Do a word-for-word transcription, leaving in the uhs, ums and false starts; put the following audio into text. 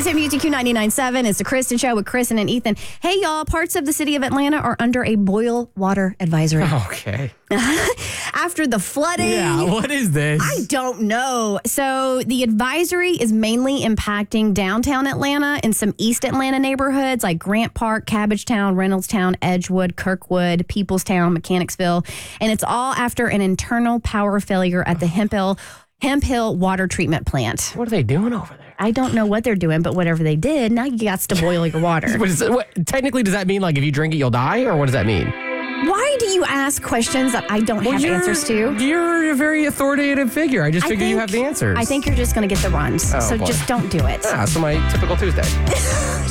It's M U T Q ninety-nine point seven. It's the Kristen Show with Kristen and Ethan. Hey, y'all, parts of the city of Atlanta are under a boil water advisory. Okay. After the flooding. Yeah, what is this? I don't know. So the advisory is mainly impacting downtown Atlanta and some East Atlanta neighborhoods like Grant Park, Cabbagetown, Reynoldstown, Edgewood, Kirkwood, Peoplestown, Mechanicsville. And it's all after an internal power failure at the Hemp Hill, Hemp Hill Water Treatment Plant. What are they doing over there? I don't know what they're doing, but whatever they did, now you got to boil your water. What is it, what, technically, does that mean like if you drink it, you'll die? Or what does that mean? Why do you ask questions that I don't Well, have you're- answers to? You're a very authoritative figure. I just I figure you think- have the answers. I think you're just going to get the runs. Oh, so boy. just don't do it. Ah, so my typical Tuesday.